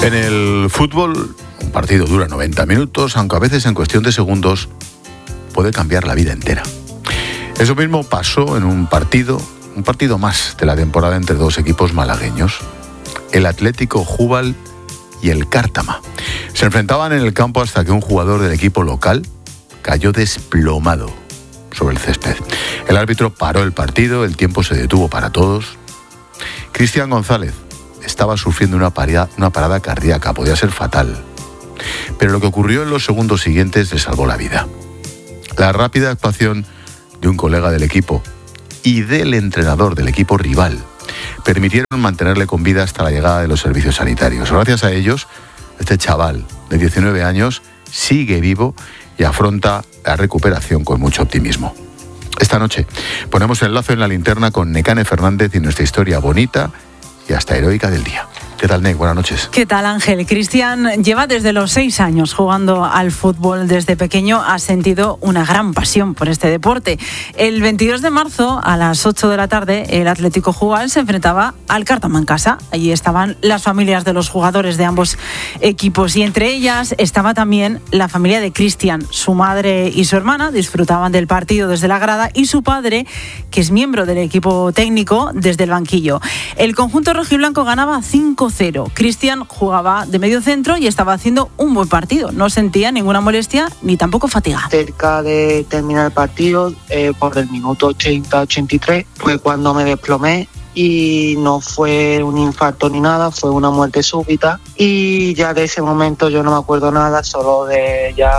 En el fútbol, un partido dura 90 minutos, aunque a veces en cuestión de segundos puede cambiar la vida entera. Eso mismo pasó en un partido más de la temporada entre dos equipos malagueños, el Atlético Jubal y el Cártama. Se enfrentaban en el campo hasta que un jugador del equipo local cayó desplomado sobre el césped. El árbitro paró el partido, el tiempo se detuvo para todos. Cristian González estaba sufriendo una parada cardíaca, podía ser fatal. Pero lo que ocurrió en los segundos siguientes le salvó la vida. La rápida actuación de un colega del equipo y del entrenador del equipo rival permitieron mantenerle con vida hasta la llegada de los servicios sanitarios. Gracias a ellos, este chaval de 19 años sigue vivo y afronta la recuperación con mucho optimismo. Esta noche ponemos el lazo en la linterna con Nekane Fernández y nuestra historia bonita y hasta heroica del día. ¿Qué tal, Nek? Buenas noches. ¿Qué tal, Ángel? Cristian lleva desde los 6 años jugando al fútbol. Desde pequeño ha sentido una gran pasión por este deporte. El 22 de marzo, a las 8 de la tarde, el Atlético Jubal se enfrentaba al Cártama en casa. Allí estaban las familias de los jugadores de ambos equipos y entre ellas estaba también la familia de Cristian. Su madre y su hermana disfrutaban del partido desde la grada y su padre, que es miembro del equipo técnico, desde el banquillo. El conjunto rojiblanco ganaba 5-0. Cristian jugaba de medio centro y estaba haciendo un buen partido. No sentía ninguna molestia ni tampoco fatiga. Cerca de terminar el partido, por el minuto 80-83, fue cuando me desplomé y no fue un infarto ni nada, fue una muerte súbita. Y ya de ese momento yo no me acuerdo nada, solo de ya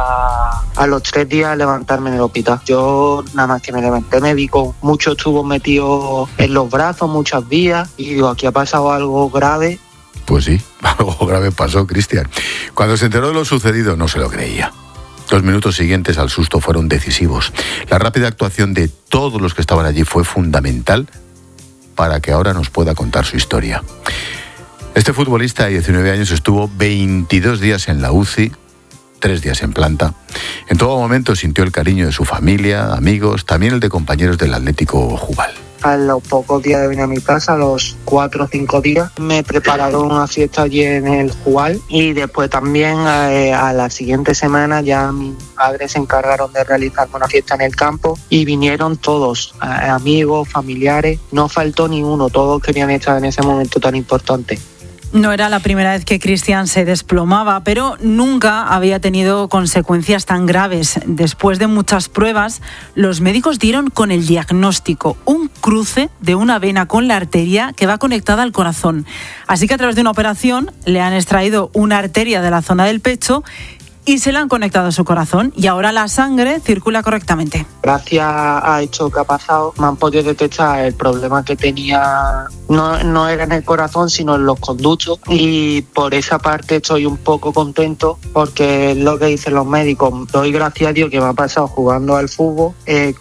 a los 3 días levantarme en el hospital. Yo nada más que me levanté me vi con muchos tubos metidos en los brazos, muchas vías, y digo, aquí ha pasado algo grave. Pues sí, algo grave pasó, Cristian. Cuando se enteró de lo sucedido no se lo creía. Los minutos siguientes al susto fueron decisivos. La rápida actuación de todos los que estaban allí fue fundamental para que ahora nos pueda contar su historia. Este futbolista de 19 años estuvo 22 días en la UCI, 3 días en planta. En todo momento sintió el cariño de su familia, amigos, también el de compañeros del Atlético Jubal. A los pocos días de venir a mi casa, a los 4 o 5 días, me prepararon una fiesta allí en el Jubal y después también a la siguiente semana ya mis padres se encargaron de realizar una fiesta en el campo y vinieron todos, amigos, familiares, no faltó ni uno, todos querían estar en ese momento tan importante. No era la primera vez que Cristian se desplomaba, pero nunca había tenido consecuencias tan graves. Después de muchas pruebas, los médicos dieron con el diagnóstico, un cruce de una vena con la arteria que va conectada al corazón. Así que a través de una operación le han extraído una arteria de la zona del pecho y se la han conectado a su corazón y ahora la sangre circula correctamente. Gracias a esto que ha pasado me han podido detectar el problema que tenía, no era en el corazón sino en los conductos, y por esa parte estoy un poco contento porque es lo que dicen los médicos. Doy gracias a Dios que me ha pasado jugando al fútbol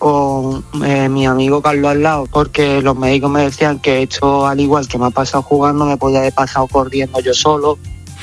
con mi amigo Carlos al lado, porque los médicos me decían que esto, al igual que me ha pasado jugando, me podía haber pasado corriendo yo solo.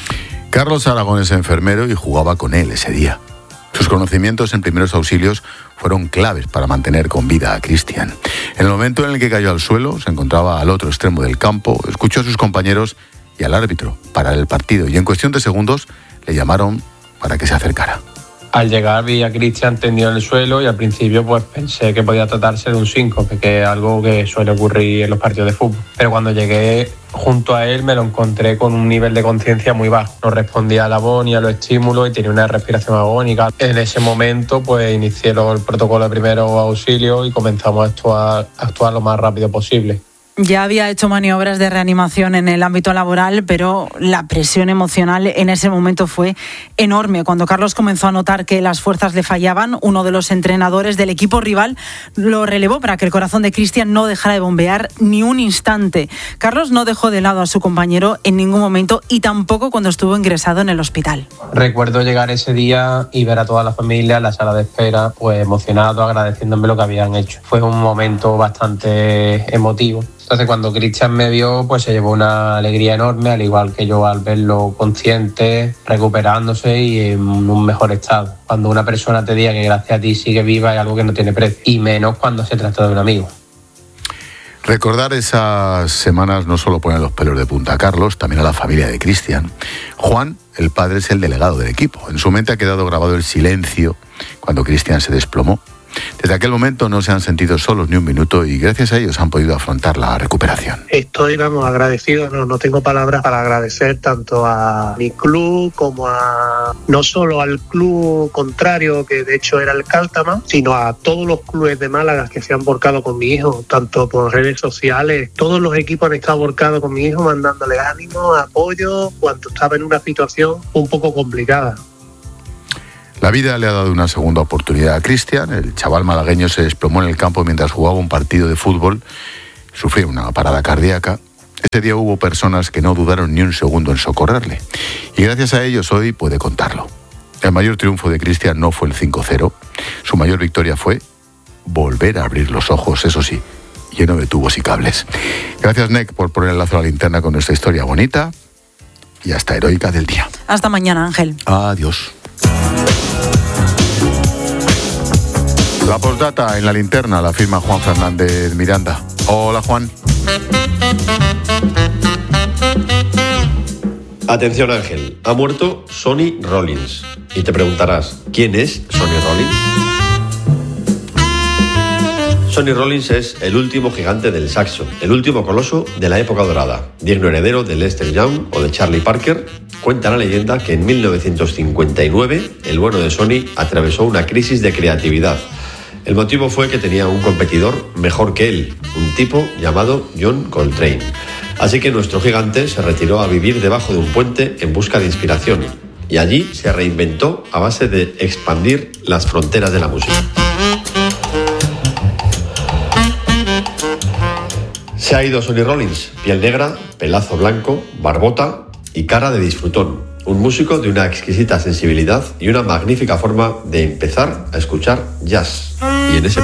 Carlos Aragón es enfermero y jugaba con él ese día. Sus conocimientos en primeros auxilios fueron claves para mantener con vida a Cristian. En el momento en el que cayó al suelo, se encontraba al otro extremo del campo, escuchó a sus compañeros y al árbitro parar el partido y en cuestión de segundos le llamaron para que se acercara. Al llegar vi a Cristian tendido en el suelo y al principio pues pensé que podía tratarse de un síncope, que es algo que suele ocurrir en los partidos de fútbol. Pero cuando llegué junto a él me lo encontré con un nivel de conciencia muy bajo. No respondía a la voz ni a los estímulos y tenía una respiración agónica. En ese momento pues inicié el protocolo de primeros auxilios y comenzamos a actuar lo más rápido posible. Ya había hecho maniobras de reanimación en el ámbito laboral, pero la presión emocional en ese momento fue enorme. Cuando Carlos comenzó a notar que las fuerzas le fallaban, uno de los entrenadores del equipo rival lo relevó para que el corazón de Cristian no dejara de bombear ni un instante. Carlos no dejó de lado a su compañero en ningún momento y tampoco cuando estuvo ingresado en el hospital. Recuerdo llegar ese día y ver a toda la familia en la sala de espera, pues emocionado, agradeciéndome lo que habían hecho. Fue un momento bastante emotivo. Entonces cuando Cristian me vio, pues se llevó una alegría enorme, al igual que yo al verlo consciente, recuperándose y en un mejor estado. Cuando una persona te diga que gracias a ti sigue viva es algo que no tiene precio, y menos cuando se trata de un amigo. Recordar esas semanas no solo pone los pelos de punta a Carlos, también a la familia de Cristian. Juan, el padre, es el delegado del equipo. En su mente ha quedado grabado el silencio cuando Cristian se desplomó. Desde aquel momento no se han sentido solos ni un minuto y gracias a ellos han podido afrontar la recuperación. Estoy, agradecido, no tengo palabras para agradecer tanto a mi club como a no solo al club contrario, que de hecho era el Cáltama, sino a todos los clubes de Málaga que se han volcado con mi hijo, tanto por redes sociales. Todos los equipos han estado volcados con mi hijo, mandándole ánimo, apoyo, cuando estaba en una situación un poco complicada. La vida le ha dado una segunda oportunidad a Cristian. El chaval malagueño se desplomó en el campo mientras jugaba un partido de fútbol. Sufrió una parada cardíaca. Ese día hubo personas que no dudaron ni un segundo en socorrerle. Y gracias a ellos hoy puede contarlo. El mayor triunfo de Cristian no fue el 5-0. Su mayor victoria fue volver a abrir los ojos, eso sí, lleno de tubos y cables. Gracias, NEC, por poner el lazo a la linterna con nuestra historia bonita y hasta heroica del día. Hasta mañana, Ángel. Adiós. La postdata en la linterna la firma Juan Fernández Miranda. Hola, Juan. Atención, Ángel. Ha muerto Sonny Rollins. Y te preguntarás, ¿quién es Sonny Rollins? Sonny Rollins es el último gigante del saxo, el último coloso de la época dorada, digno heredero de Lester Young o de Charlie Parker. Cuenta la leyenda que en 1959 el bueno de Sonny atravesó una crisis de creatividad. El motivo fue que tenía un competidor mejor que él, un tipo llamado John Coltrane. Así que nuestro gigante se retiró a vivir debajo de un puente en busca de inspiración. Y allí se reinventó a base de expandir las fronteras de la música. Se ha ido Sonny Rollins, piel negra, pelazo blanco, barbota y cara de disfrutón. Un músico de una exquisita sensibilidad y una magnífica forma de empezar a escuchar jazz. Y en ese